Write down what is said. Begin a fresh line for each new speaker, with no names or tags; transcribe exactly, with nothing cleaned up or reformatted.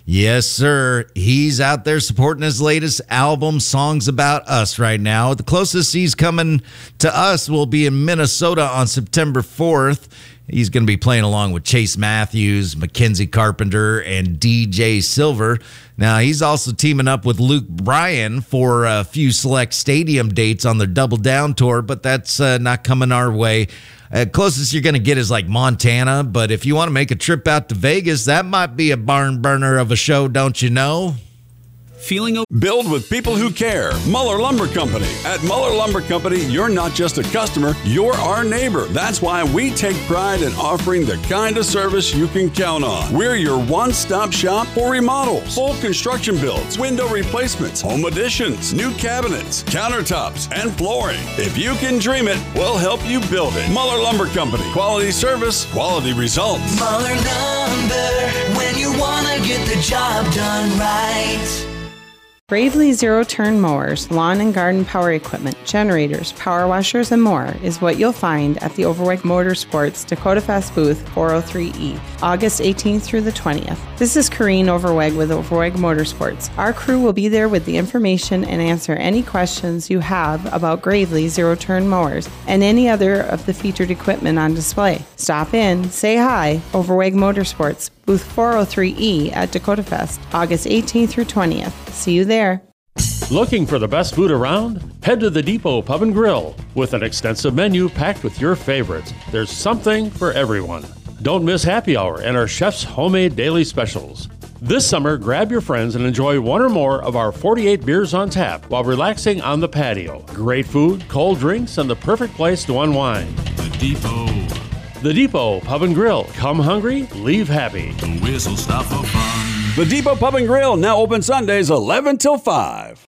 Yes, sir. He's out there supporting his latest album, Songs About Us, right now. The closest he's coming to us will be in Minnesota on September fourth. He's going to be playing along with Chase Matthews, Mackenzie Carpenter, and D J Silver. Now, he's also teaming up with Luke Bryan for a few select stadium dates on their Double Down tour, but that's uh, not coming our way. Uh, closest you're going to get is like Montana, but if you want to make a trip out to Vegas, that might be a barn burner of a show, don't you know?
Feeling Build with people who care. Muller Lumber Company. At Muller Lumber Company, you're not just a customer, you're our neighbor. That's why we take pride in offering the kind of service you can count on. We're your one-stop shop for remodels, full construction builds, window replacements, home additions, new cabinets, countertops, and flooring. If you can dream it, we'll help you build it. Muller Lumber Company. Quality service, quality results.
Muller Lumber, when you want to get the job done right.
Bravely zero-turn mowers, lawn and garden power equipment, generators, power washers, and more is what you'll find at the Overweg Motorsports Dakota Fest booth four oh three E, August eighteenth through the twentieth. This is Corrine Overweg with Overweg Motorsports. Our crew will be there with the information and answer any questions you have about Gravely zero-turn mowers and any other of the featured equipment on display. Stop in, say hi, Overweg Motorsports, booth four oh three E at Dakota Fest, August eighteenth through twentieth. See you there.
Looking for the best food around? Head to the Depot Pub and Grill. With an extensive menu packed with your favorites, there's something for everyone. Don't miss happy hour and our chef's homemade daily specials. This summer, grab your friends and enjoy one or more of our forty-eight beers on tap while relaxing on the patio. Great food, cold drinks, and the perfect place to unwind.
The Depot.
The Depot Pub and Grill. Come hungry, leave happy.
The whistle stop for fun.
The Depot Pub and Grill, now open Sundays eleven till five.